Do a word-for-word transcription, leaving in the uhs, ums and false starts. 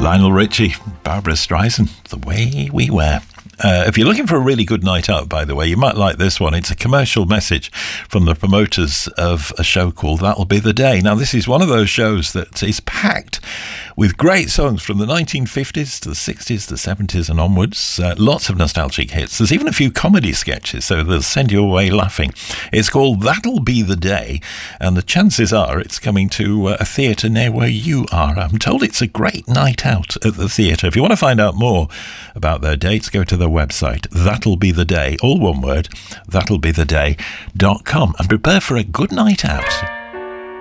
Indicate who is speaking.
Speaker 1: Lionel Richie, Barbara Streisand, The Way We Were. Uh, if you're looking for a really good night out, by the way, you might like this one. It's a commercial message from the promoters of a show called That'll Be the Day. Now, this is one of those shows that is packed with great songs from the nineteen fifties to the sixties, the seventies and onwards. Uh, lots of nostalgic hits. There's even a few comedy sketches, so they'll send you away laughing. It's called That'll Be the Day, and the chances are it's coming to uh, a theatre near where you are. I'm told it's a great night out at the theatre. If you want to find out more about their dates, go to their website, That'll Be the Day, all one word, that'll be the day dot com, and prepare for a good night out.